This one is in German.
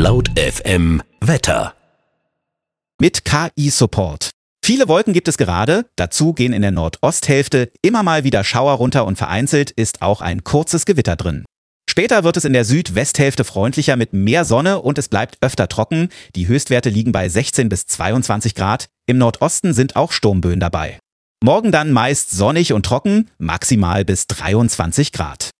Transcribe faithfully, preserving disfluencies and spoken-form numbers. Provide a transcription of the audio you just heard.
Laut F M Wetter. Mit K I-Support. Viele Wolken gibt es gerade, dazu gehen in der Nordosthälfte immer mal wieder Schauer runter und vereinzelt ist auch ein kurzes Gewitter drin. Später wird es in der Südwesthälfte freundlicher mit mehr Sonne und es bleibt öfter trocken. Die Höchstwerte liegen bei sechzehn bis zweiundzwanzig Grad. Im Nordosten sind auch Sturmböen dabei. Morgen dann meist sonnig und trocken, maximal bis dreiundzwanzig Grad.